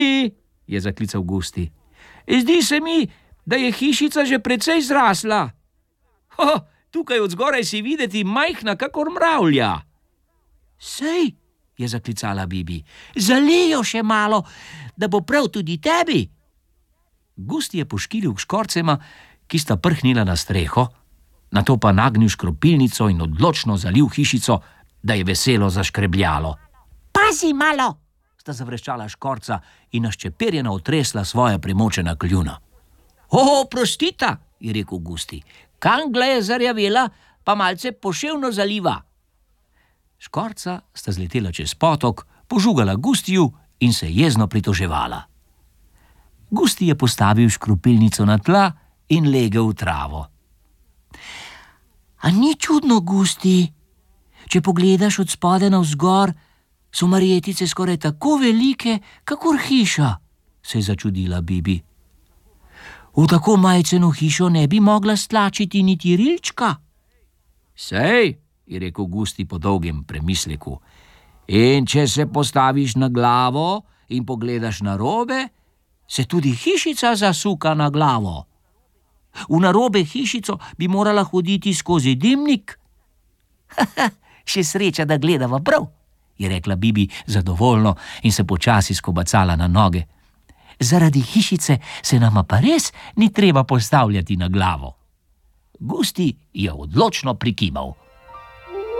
je zaklical Gusti. Zdi se mi, da je hišica že precej zrasla. Tukaj od zgoraj si videti majhna kakor mravlja. Sej, je zaklicala Bibi, zalijo še malo, da bo prav tudi tebi. Gusti je poškilil k škorcema, ki sta prhnila na streho, nato pa nagnil škropilnico in odločno zalil hišico, da je veselo zaškrebljalo. Pazi malo, sta zavreščala škorca in naščeperjeno otresla svoja premočena kljuna. Prostita, je rekel Gusti, kangla je zarjavela, pa malce poševno zaliva. Škorca sta zletela čez potok, požugala Gustiju in se jezno pritoževala. Gusti je postavil škropilnico na tla in legel v travo. A ni čudno, Gusti? Če pogledaš od spodaj navzgor, so marjetice skoraj tako velike, kakor hiša, se je začudila Bibi. V tako majceno hišo ne bi mogla stlačiti niti rilčka. Sej, je rekel Gusti po dolgem premisleku, in če se postaviš na glavo in pogledaš narobe, se tudi hišica zasuka na glavo. V narobe hišico bi morala hoditi skozi dimnik. Še sreča, da gledava prav, je rekla Bibi zadovoljno in se počasi skobacala na noge. Zaradi hišice se nama pa res ni treba postavljati na glavo. Gusti je odločno prikimal.